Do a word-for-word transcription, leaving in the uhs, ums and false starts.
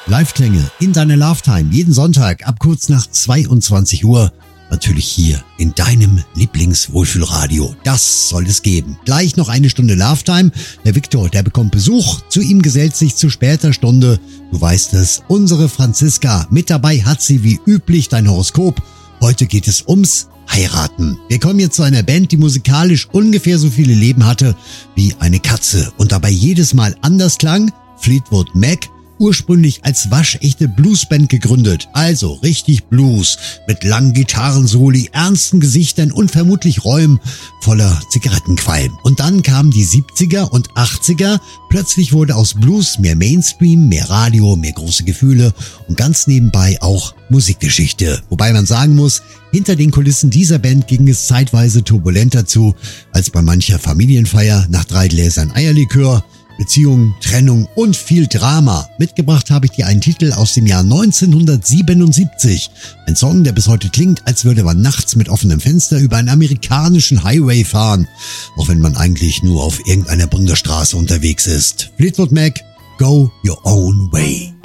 Live-Klänge in deiner Love-Time jeden Sonntag ab kurz nach zweiundzwanzig Uhr. Natürlich hier in deinem Lieblingswohlfühlradio. Das soll es geben. Gleich noch eine Stunde Love-Time. Der Viktor, der bekommt Besuch. Zu ihm gesellt sich zu später Stunde, du weißt es, unsere Franziska. Mit dabei hat sie wie üblich dein Horoskop. Heute geht es ums Heiraten. Wir kommen jetzt zu einer Band, die musikalisch ungefähr so viele Leben hatte wie eine Katze und dabei jedes Mal anders klang. Fleetwood Mac. Ursprünglich als waschechte Bluesband gegründet, also richtig Blues, mit langen Gitarrensoli, ernsten Gesichtern und vermutlich Räumen voller Zigarettenqualm. Und dann kamen die siebziger und achtziger, plötzlich wurde aus Blues mehr Mainstream, mehr Radio, mehr große Gefühle und ganz nebenbei auch Musikgeschichte. Wobei man sagen muss, hinter den Kulissen dieser Band ging es zeitweise turbulenter zu, als bei mancher Familienfeier nach drei Gläsern Eierlikör. Beziehung, Trennung und viel Drama. Mitgebracht habe ich dir einen Titel aus dem Jahr neunzehnhundertsiebenundsiebzig. Ein Song, der bis heute klingt, als würde man nachts mit offenem Fenster über einen amerikanischen Highway fahren. Auch wenn man eigentlich nur auf irgendeiner Bundesstraße unterwegs ist. Fleetwood Mac, Go Your Own Way.